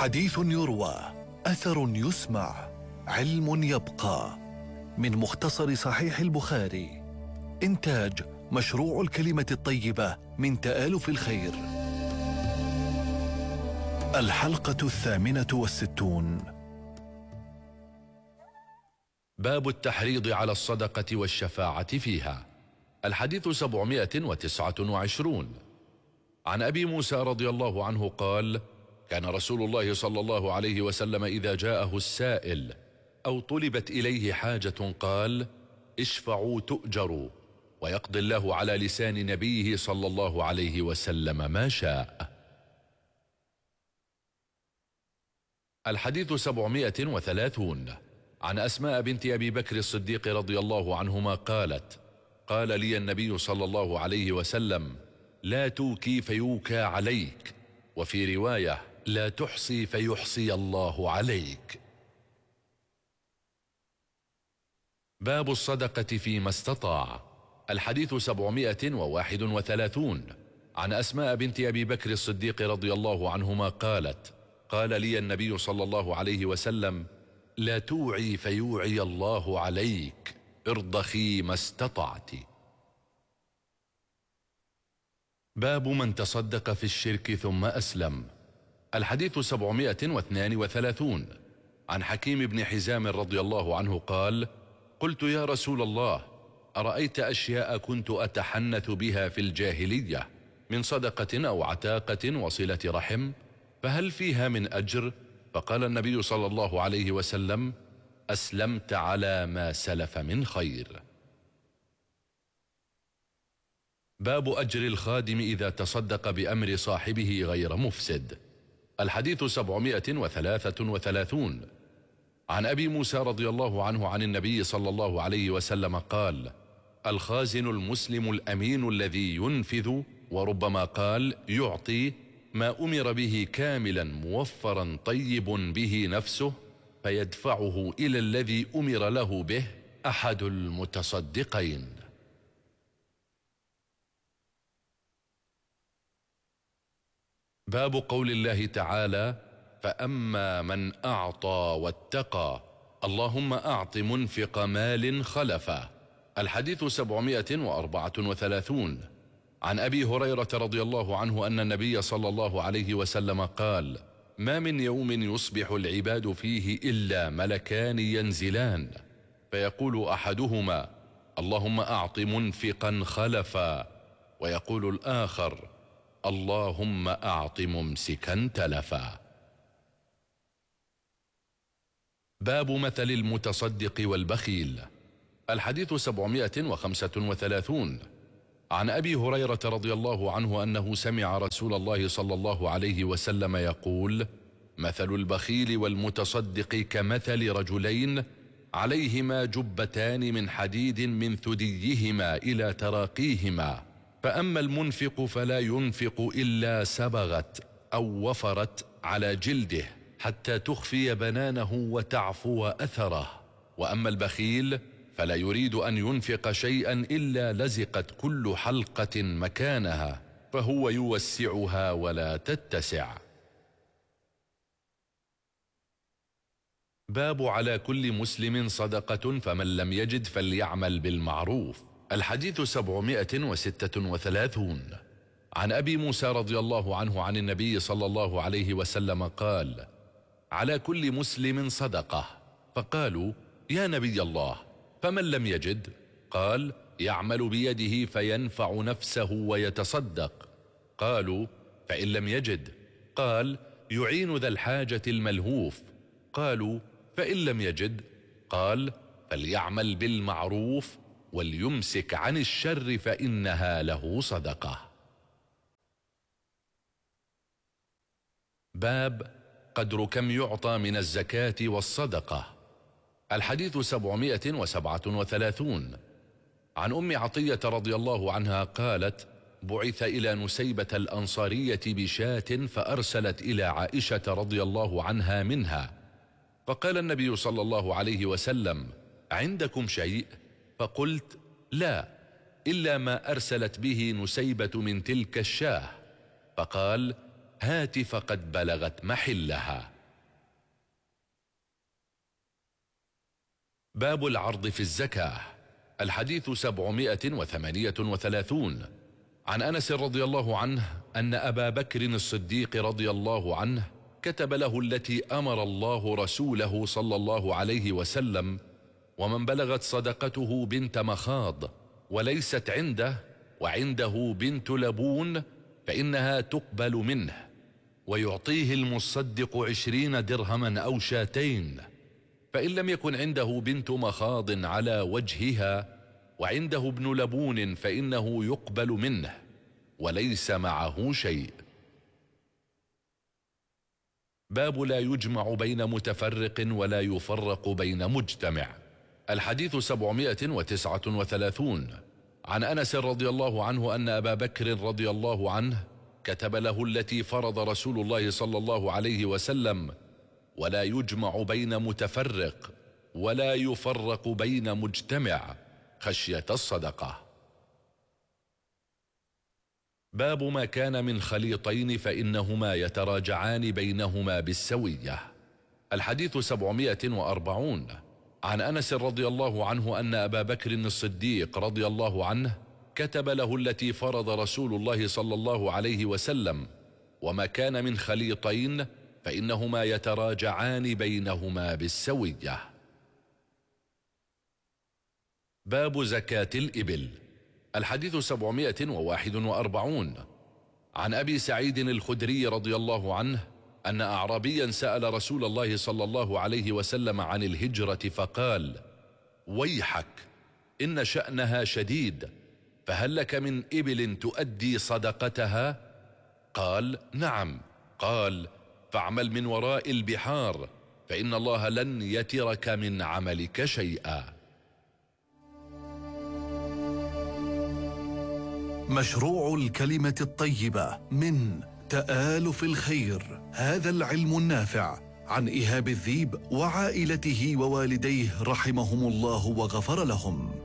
حديث يروى، أثر يسمع، علم يبقى. من مختصر صحيح البخاري، إنتاج مشروع الكلمة الطيبة من تآلف الخير. الحلقة 68. باب التحريض على الصدقة والشفاعة فيها. الحديث 729. عن أبي موسى رضي الله عنه قال: كان رسول الله صلى الله عليه وسلم إذا جاءه السائل أو طلبت إليه حاجة قال: اشفعوا تؤجروا، ويقضي الله على لسان نبيه صلى الله عليه وسلم ما شاء. الحديث 730. عن أسماء بنت أبي بكر الصديق رضي الله عنهما قالت: قال لي النبي صلى الله عليه وسلم: لا توكي فيوكى عليك، وفي رواية: لا تحصي فيحصي الله عليك. باب الصدقة فيما استطاع. الحديث 731. عن أسماء بنت أبي بكر الصديق رضي الله عنهما قالت: قال لي النبي صلى الله عليه وسلم: لا توعي فيوعي الله عليك، ارضخي ما استطعت. باب من تصدق في الشرك ثم أسلم. الحديث 732. عن حكيم بن حزام رضي الله عنه قال: قلت يا رسول الله، أرأيت أشياء كنت أتحنث بها في الجاهلية من صدقة أو عتاقة وصلة رحم، فهل فيها من أجر؟ فقال النبي صلى الله عليه وسلم: أسلمت على ما سلف من خير. باب أجر الخادم إذا تصدق بأمر صاحبه غير مفسد. الحديث 733. عن أبي موسى رضي الله عنه عن النبي صلى الله عليه وسلم قال: الخازن المسلم الأمين الذي ينفذ، وربما قال يعطي، ما أمر به كاملا موفرا طيب به نفسه، فيدفعه إلى الذي أمر له به أحد المتصدقين. باب قول الله تعالى: فأما من أعطى واتقى، اللهم أعط منفق مال خلفا. الحديث 734. عن أبي هريرة رضي الله عنه أن النبي صلى الله عليه وسلم قال: ما من يوم يصبح العباد فيه إلا ملكان ينزلان، فيقول أحدهما: اللهم أعط منفقا خلفا، ويقول الآخر: اللهم أعط ممسكا تلفا. باب مثل المتصدق والبخيل. الحديث 735. عن أبي هريرة رضي الله عنه أنه سمع رسول الله صلى الله عليه وسلم يقول: مثل البخيل والمتصدق كمثل رجلين عليهما جبتان من حديد من ثديهما إلى تراقيهما، فأما المنفق فلا ينفق إلا سبغت أو وفرت على جلده حتى تخفي بنانه وتعفو أثره، وأما البخيل فلا يريد أن ينفق شيئا إلا لزقت كل حلقة مكانها، فهو يوسعها ولا تتسع. باب على كل مسلم صدقة، فمن لم يجد فليعمل بالمعروف. الحديث 736. عن أبي موسى رضي الله عنه عن النبي صلى الله عليه وسلم قال: على كل مسلم صدقة. فقالوا: يا نبي الله، فمن لم يجد؟ قال: يعمل بيده فينفع نفسه ويتصدق. قالوا: فإن لم يجد؟ قال: يعين ذا الحاجة الملهوف. قالوا: فإن لم يجد؟ قال: فليعمل بالمعروف وليمسك عن الشر فإنها له صدقة. باب قدر كم يعطى من الزكاة والصدقة. الحديث 737. عن أم عطية رضي الله عنها قالت: بعث إلى نسيبة الأنصارية بشاة، فأرسلت إلى عائشة رضي الله عنها منها، فقال النبي صلى الله عليه وسلم: عندكم شيء؟ فقلت: لا، إلا ما أرسلت به نسيبة من تلك الشاه. فقال: هات فقد بلغت محلها. باب العرض في الزكاة. الحديث 738. عن أنس رضي الله عنه أن أبا بكر الصديق رضي الله عنه كتب له التي أمر الله رسوله صلى الله عليه وسلم، ومن بلغت صدقته بنت مخاض وليست عنده وعنده بنت لبون فإنها تقبل منه، ويعطيه المصدق 20 درهما أو شاتين، فإن لم يكن عنده بنت مخاض على وجهها وعنده ابن لبون فإنه يقبل منه وليس معه شيء. باب لا يجمع بين متفرق ولا يفرق بين مجتمع. الحديث 739. عن أنس رضي الله عنه أن أبا بكر رضي الله عنه كتب له التي فرض رسول الله صلى الله عليه وسلم: ولا يجمع بين متفرق ولا يفرق بين مجتمع خشية الصدقة. باب ما كان من خليطين فإنهما يتراجعان بينهما بالسوية. الحديث 740. عن أنس رضي الله عنه أن أبا بكر الصديق رضي الله عنه كتب له التي فرض رسول الله صلى الله عليه وسلم: وما كان من خليطين فإنهما يتراجعان بينهما بالسوية. باب زكاة الإبل. الحديث 741. عن أبي سعيد الخدري رضي الله عنه أن أعرابيا سأل رسول الله صلى الله عليه وسلم عن الهجرة فقال: ويحك إن شأنها شديد، فهل لك من إبل تؤدي صدقتها؟ قال: نعم. قال: فاعمل من وراء البحار، فإن الله لن يترك من عملك شيئا. مشروع الكلمة الطيبة من تآلف الخير، هذا العلم النافع، عن إيهاب الذيب وعائلته ووالديه رحمهم الله وغفر لهم.